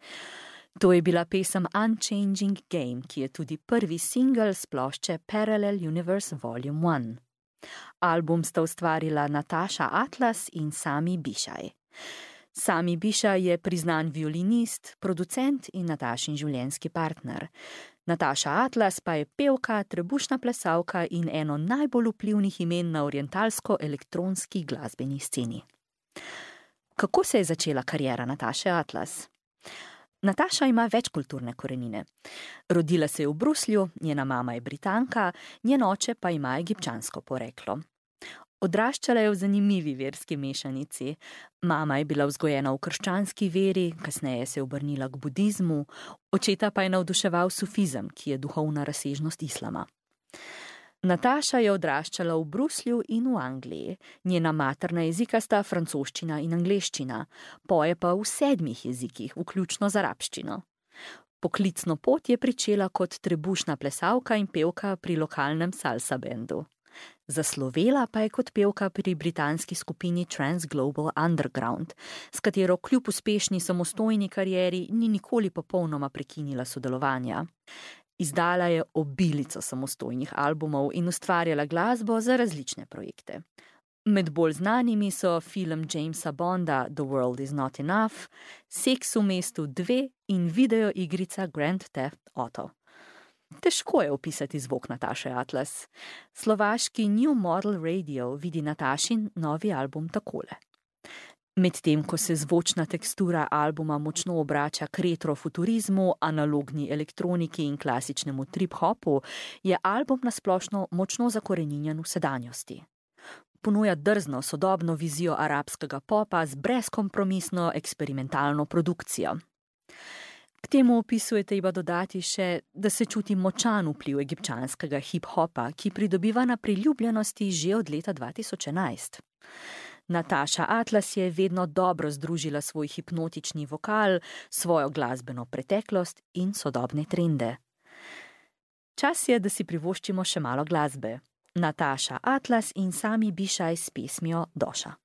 To je bila pesem Unchanging Game, ki je tudi prvi singel s plošče Parallel Universe Volume 1. Album sta ustvarila Natasha Atlas in Sami Bišaj. Sami Bišaj je priznan violinist, producent in Natašin življenjski partner. Natasha Atlas pa je pevka, trebušna plesalka in eno najbolj vplivnih imen na orientalsko-elektronski glasbeni sceni. Kako se je začela kariera Nataše Atlas? Nataša ima večkulturne korenine. Rodila se je v Bruslju, njena mama je Britanka, njen oče pa ima egipčansko poreklo. Odraščala je v zanimivi verski mešanici. Mama je bila vzgojena v krščanski veri, kasneje se je obrnila k budizmu, očeta pa je navduševal sufizem, ki je duhovna razsežnost islama. Nataša je odraščala v Bruslju in v Angliji. Njena materna jezika sta francoščina in angleščina, poje pa v 7 jezikih, vključno z arabščino. Poklicno pot je pričela kot trebušna plesalka in pevka pri lokalnem salsa bendu. Zaslovela pa je kot pevka pri britanski skupini Trans Global Underground, s katero kljub uspešni samostojni karieri ni nikoli popolnoma prekinila sodelovanja. Izdala je obilico samostojnih albumov in ustvarjala glasbo za različne projekte. Med bolj znanimi so film Jamesa Bonda The World is Not Enough, Seks v mestu 2 in videoigrica Grand Theft Auto. Težko je opisati zvok Nataše Atlas. Slovaški New Model Radio vidi Natašin novi album takole. Medtem ko se zvočna tekstura albuma močno obrača k retrofuturizmu, analogni elektroniki in klasičnemu trip-hopu, je album nasplošno močno zakoreninjen v sedanjosti. Ponuja drzno sodobno vizijo arabskega popa z brezkompromisno eksperimentalno produkcijo. K temu opisu je treba dodati še, da se čuti močan vpliv egipčanskega hip-hopa, ki pridobiva na priljubljenosti že od leta 2011. Natasha Atlas je vedno dobro združila svoj hipnotični vokal, svojo glasbeno preteklost in sodobne trende. Čas je, da si privoščimo še malo glasbe. Natasha Atlas in Sami Bišaj s pesmijo Doša.